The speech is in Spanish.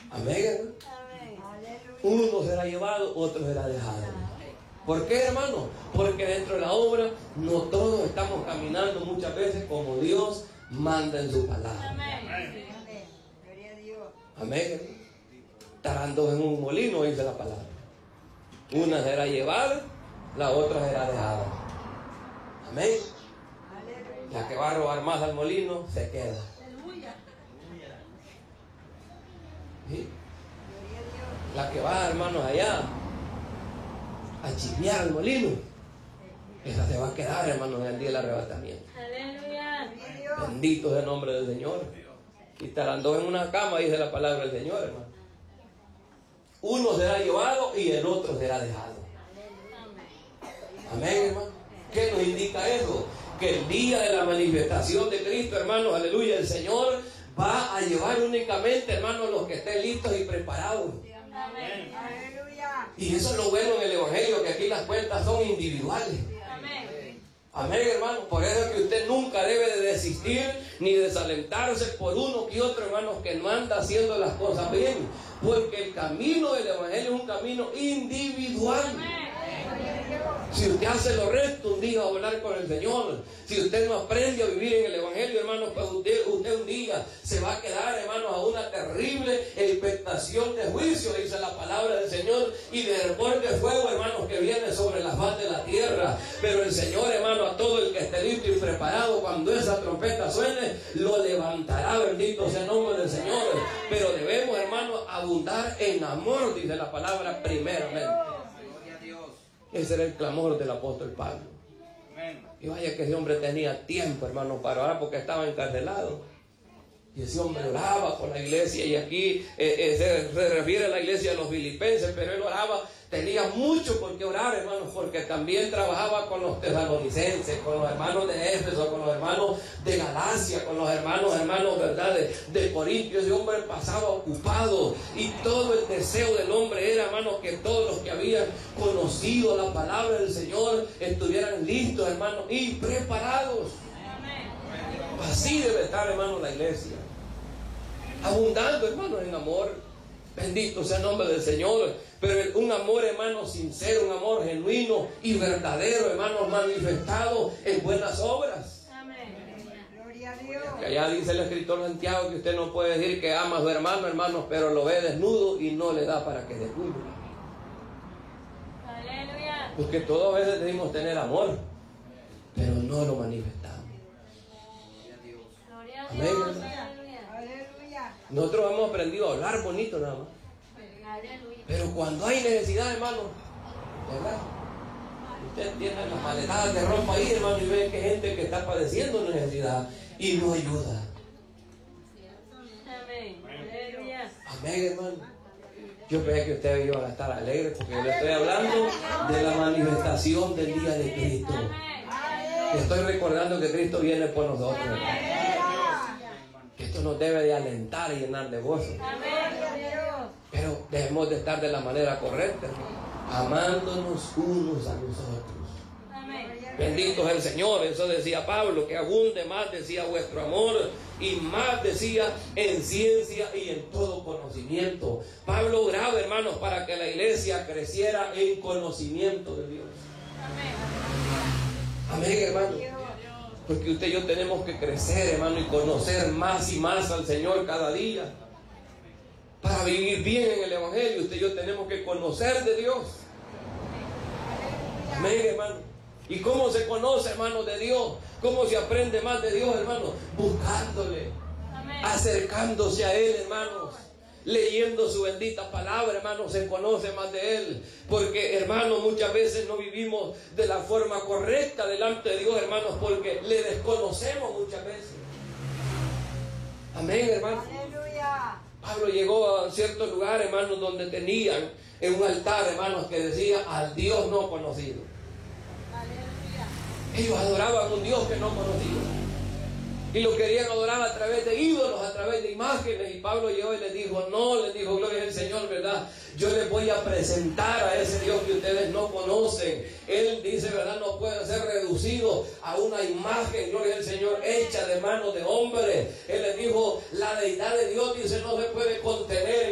Amén, hermano. Uno será llevado, otro será dejado. ¿Por qué, hermano? Porque dentro de la obra no todos estamos caminando muchas veces como Dios manda en su palabra. Amén. Gloria a Dios. Amén. Estarán dos en un molino, dice la palabra. Una será llevada, la otra será dejada. Amén. La que va a robar más al molino se queda. ¿Sí? La que va, hermanos, allá a chismear al molino, esa se va a quedar, hermanos, en el día del arrebatamiento. Aleluya. Bendito es el nombre del Señor. Y estarán dos en una cama, dice la palabra del Señor, hermano. Uno será llevado y el otro será dejado. Amén, hermano. ¿Qué nos indica eso? Que el día de la manifestación de Cristo, hermanos, aleluya, el Señor va a llevar únicamente, hermanos, los que estén listos y preparados. Amén. Aleluya. Y eso es lo bueno en el Evangelio, que aquí las cuentas son individuales. Amén. Amén, hermano. Por eso es que usted nunca debe de desistir ni desalentarse por uno que otro, hermanos, que no anda haciendo las cosas bien. Porque el camino del Evangelio es un camino individual. Si usted hace lo recto, un día va a hablar con el Señor. Si usted no aprende a vivir en el Evangelio, hermanos, pues usted un día se va a quedar, hermanos, a una terrible expectación de juicio, dice la palabra del Señor, y de hervor de fuego, hermanos, que viene sobre la faz de la tierra. Pero el Señor, hermano, a todo el que esté listo y preparado, cuando esa trompeta suene, lo levantará, bendito sea el nombre del Señor. Pero debemos, hermanos, abundar en amor, dice la palabra, primeramente. Ese era el clamor del apóstol Pablo. Y vaya que ese hombre tenía tiempo, hermano, para orar porque estaba encarcelado. Y ese hombre oraba por la iglesia. Y aquí se refiere a la iglesia de los filipenses, pero él oraba, tenía mucho por qué orar, hermanos, porque también trabajaba con los tesalonicenses, con los hermanos de Éfeso, con los hermanos de Galacia, con los hermanos, ¿verdad? De Corintios. Ese hombre pasaba ocupado, y todo el deseo del hombre era, hermanos, que todos los que habían conocido la palabra del Señor estuvieran listos, hermanos, y preparados. Así debe estar, hermano, la iglesia, abundando, hermano, en amor. Bendito sea el nombre del Señor. Pero un amor, hermano, sincero, un amor genuino y verdadero, hermano, manifestado en buenas obras. Gloria a Dios. Que allá dice el escritor Santiago que usted no puede decir que ama a su hermano, hermanos, pero lo ve desnudo y no le da para que desnude. Aleluya. Porque todas veces debemos tener amor, pero no lo manifestamos. Gloria a Amén. Dios. Aleluya. Aleluya. Nosotros hemos aprendido a hablar bonito nada más. Aleluya. Pero cuando hay necesidad, hermano, ¿verdad? Usted tiene las maletadas de ropa ahí, hermano, y ve que hay gente que está padeciendo necesidad y no ayuda. Amén. Aleluya. Amén, hermano. Yo pensé que ustedes iban a estar alegres porque yo le estoy hablando de la manifestación del día de Cristo. Amén. Estoy recordando que Cristo viene por nosotros, hermano. Que esto nos debe de alentar y llenar de gozo. Amén. Pero debemos de estar de la manera correcta, amándonos unos a nosotros. Amén. Bendito es el Señor. Eso decía Pablo, que abunde más, decía, vuestro amor, y más, decía, en ciencia y en todo conocimiento. Pablo oraba, hermanos, para que la iglesia creciera en conocimiento de Dios. Amén, hermano. Porque usted y yo tenemos que crecer, hermano, y conocer más y más al Señor cada día. Para vivir bien en el Evangelio, usted y yo tenemos que conocer de Dios. Amén, hermano. ¿Y cómo se conoce, hermano, de Dios? ¿Cómo se aprende más de Dios, hermano? Buscándole, acercándose a Él, hermanos, leyendo su bendita palabra, hermano, se conoce más de Él. Porque, hermano, muchas veces no vivimos de la forma correcta delante de Dios, hermanos, porque le desconocemos muchas veces. Amén, hermano. Aleluya. Pablo llegó a cierto lugar, hermanos, donde tenían en un altar, hermanos, que decía al Dios no conocido. Ellos adoraban a un Dios que no conocían. Y lo querían adorar a través de ídolos, a través de imágenes. Y Pablo llegó y les dijo, no, les dijo, gloria al Señor, ¿verdad? Yo les voy a presentar a ese Dios que ustedes no conocen. Él dice, ¿verdad? No puede ser reducido a una imagen, gloria al Señor, hecha de manos de hombre. Él les dijo, la deidad de Dios, dice, no se puede contener